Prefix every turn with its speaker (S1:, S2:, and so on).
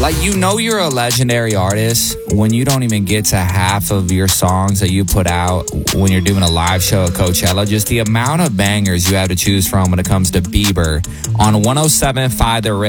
S1: Like, you know you're a legendary artist when you don't even get to half of your songs that you put out when you're doing a live show at Coachella. Just the amount of bangers you have to choose from when it comes to Bieber on 107.5 The